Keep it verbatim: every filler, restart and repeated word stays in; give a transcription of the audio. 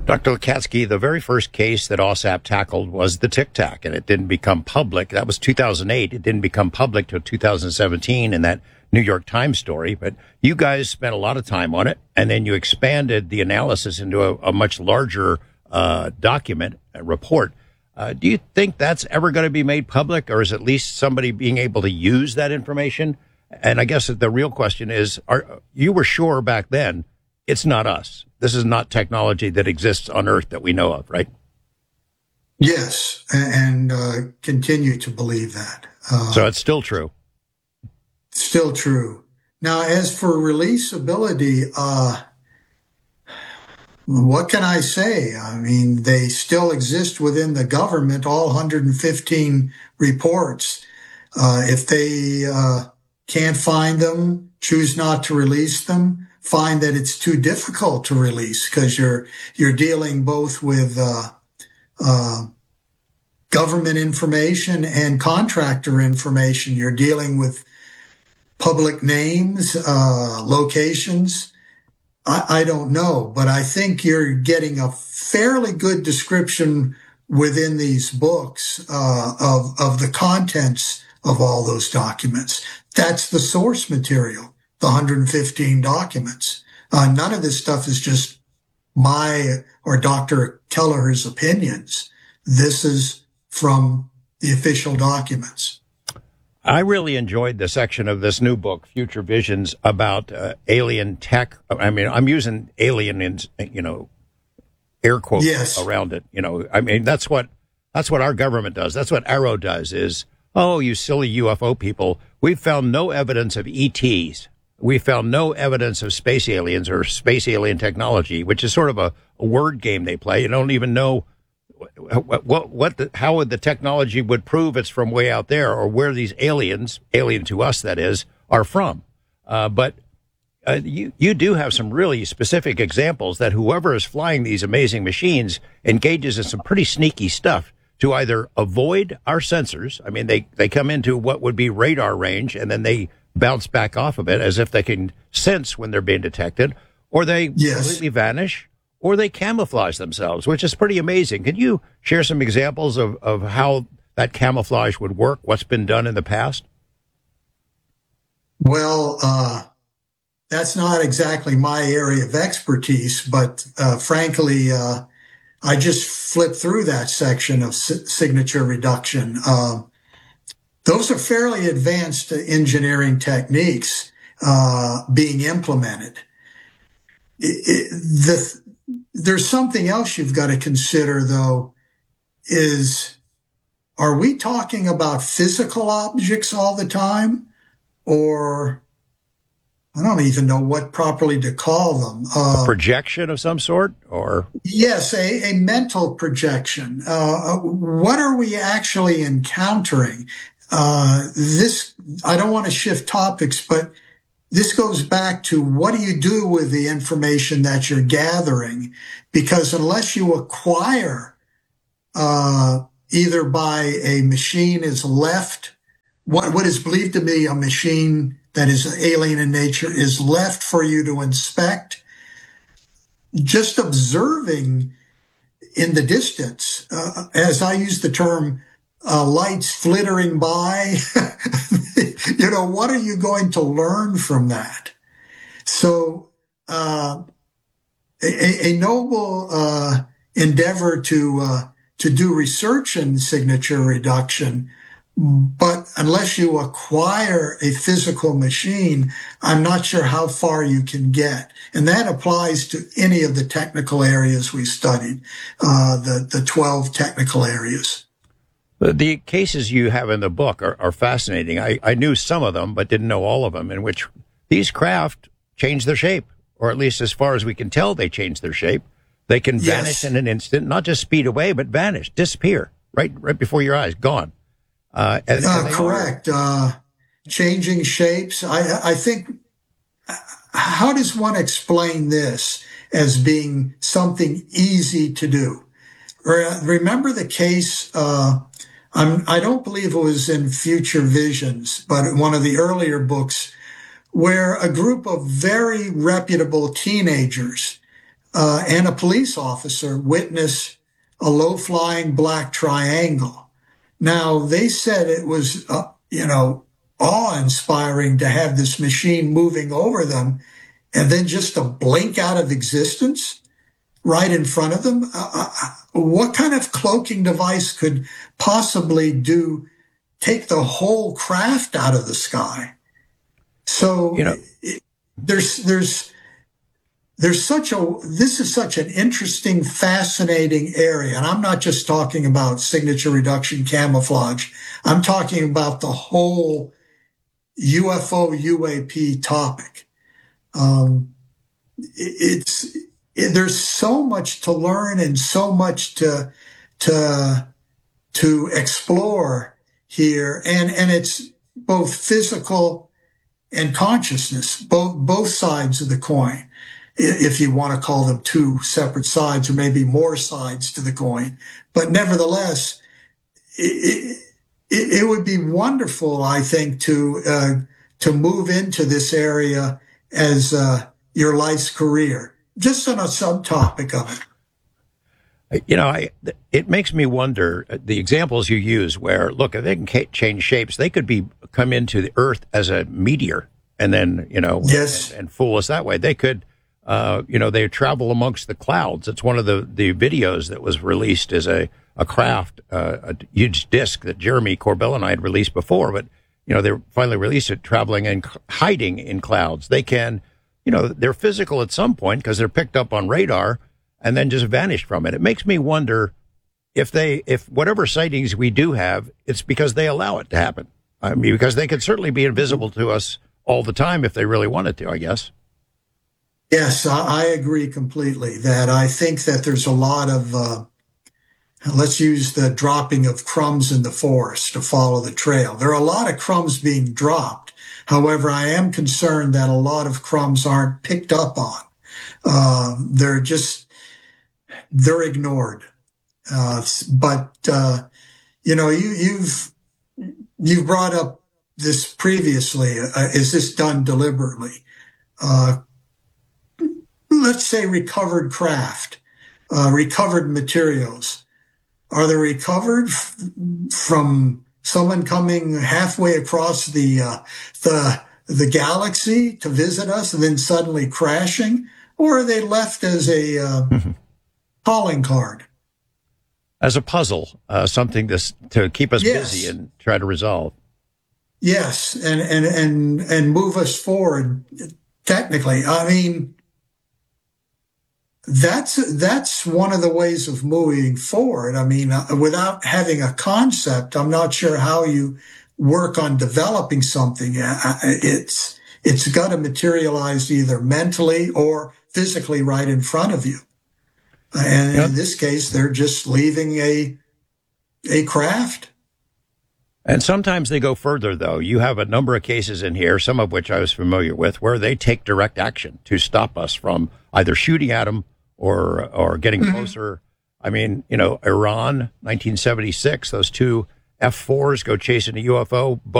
Doctor Lacatski, the very first case that OSAP tackled was the Tic Tac, and it didn't become public. That was two thousand eight. It didn't become public till two thousand seventeen in that New York Times story. But you guys spent a lot of time on it, and then you expanded the analysis into a, a much larger uh, document, a report. Uh, do you think that's ever going to be made public, or is at least somebody being able to use that information? And I guess the real question is, are you were sure back then it's not us? This is not technology that exists on Earth that we know of, right? Yes, and uh, continue to believe that. Uh, so it's still true. Still true. Now, as for releasability, uh, what can I say? I mean, they still exist within the government, all one hundred fifteen reports. Uh, if they uh, can't find them, choose not to release them, find that it's too difficult to release because you're you're dealing both with uh, uh, government information and contractor information. You're dealing with public names, uh, locations. I, I don't know, but I think you're getting a fairly good description within these books uh, of of the contents of all those documents. That's the source material. The one hundred fifteen documents. Uh, none of this stuff is just my or Doctor Kelleher's opinions. This is from the official documents. I really enjoyed the section of this new book, Future Visions, about uh, alien tech. I mean, I'm using alien in, you know, air quotes yes. around it. You know, I mean, that's what that's what our government does. That's what Arrow does is, oh, you silly U F O people, we've found no evidence of E Ts. We found no evidence of space aliens or space alien technology, which is sort of a, a word game they play. You don't even know what, what, what the, how the technology would prove it's from way out there or where these aliens, alien to us, that is, are from. Uh, but uh, you, you do have some really specific examples that whoever is flying these amazing machines engages in some pretty sneaky stuff to either avoid our sensors. I mean, they, they come into what would be radar range and then they bounce back off of it as if they can sense when they're being detected, or they yes. completely vanish, or they camouflage themselves, which is pretty amazing. Can you share some examples of, of how that camouflage would work, what's been done in the past? Well, uh, that's not exactly my area of expertise, but uh, frankly, uh, I just flipped through that section of si- signature reduction. Uh, Those are fairly advanced engineering techniques uh, being implemented. It, it, the, there's something else you've got to consider, though, is are we talking about physical objects all the time? Or I don't even know what properly to call them. Uh, a projection of some sort? Or Yes, a, a mental projection. Uh, what are we actually encountering? Uh, this, I don't want to shift topics, but this goes back to what do you do with the information that you're gathering? Because unless you acquire, uh, either by a machine is left, what, what is believed to be a machine that is alien in nature is left for you to inspect, just observing in the distance, uh, as I use the term, Uh, lights flittering by, you know, what are you going to learn from that? So, uh, a, a noble, uh, endeavor to, uh, to do research in signature reduction. But unless you acquire a physical machine, I'm not sure how far you can get. And that applies to any of the technical areas we studied, uh, the, the twelve technical areas. The cases you have in the book are, are fascinating. I, I knew some of them, but didn't know all of them, in which these craft change their shape, or at least as far as we can tell, they change their shape. They can yes. vanish in an instant, not just speed away, but vanish, disappear, right right before your eyes, gone. Uh, and, uh, and correct. Uh, changing shapes. I, I think, how does one explain this as being something easy to do? Remember the case, uh, I'm, I don't believe it was in Future Visions, but one of the earlier books, where a group of very reputable teenagers uh, and a police officer witnessed a low-flying black triangle. Now, they said it was, uh, you know, awe-inspiring to have this machine moving over them and then just to blink out of existence right in front of them. Uh, what kind of cloaking device could possibly do, take the whole craft out of the sky? So, you know, it, there's, there's, there's such a, this is such an interesting, fascinating area. And I'm not just talking about signature reduction camouflage. I'm talking about the whole U F O U A P topic. Um, it's, it, there's so much to learn and so much to, to, to explore here. And, and it's both physical and consciousness, both, both sides of the coin, if you want to call them two separate sides or maybe more sides to the coin. But nevertheless, it, it, it would be wonderful, I think, to, uh, to move into this area as, uh, your life's career, just on a subtopic of it. You know, I, it makes me wonder the examples you use where, look, if they can change shapes, they could be come into the Earth as a meteor and then, you know, yes. and, and fool us that way. They could, uh, you know, they travel amongst the clouds. It's one of the, the videos that was released as a, a craft, uh, a huge disc that Jeremy Corbell and I had released before, but, you know, they finally released it traveling and hiding in clouds. They can, you know, they're physical at some point because they're picked up on radar and then just vanished from it. It makes me wonder if they, if whatever sightings we do have, it's because they allow it to happen. I mean, because they could certainly be invisible to us all the time if they really wanted to, I guess. Yes, I agree completely that I think that there's a lot of, uh, let's use the dropping of crumbs in the forest to follow the trail. There are a lot of crumbs being dropped. However, I am concerned that a lot of crumbs aren't picked up on. Uh, they're just, they're ignored. Uh, but, uh, you know, you, you've, you've brought up this previously. Uh, is this done deliberately? Uh, let's say recovered craft, uh, recovered materials. Are they recovered f- from someone coming halfway across the, uh, the, the galaxy to visit us and then suddenly crashing? Or are they left as a, uh, mm-hmm. calling card? As a puzzle, uh, something to, to keep us yes. busy and try to resolve. Yes. And, and, and, and move us forward. Technically, I mean, That's that's one of the ways of moving forward. I mean, uh, without having a concept, I'm not sure how you work on developing something. Uh, it's it's got to materialize either mentally or physically right in front of you. And yep. in this case, they're just leaving a a craft. And sometimes they go further, though. You have a number of cases in here, some of which I was familiar with, where they take direct action to stop us from either shooting at them or or getting mm-hmm. closer. I mean, you know, Iran, nineteen seventy-six, those two F fours go chasing a U F O.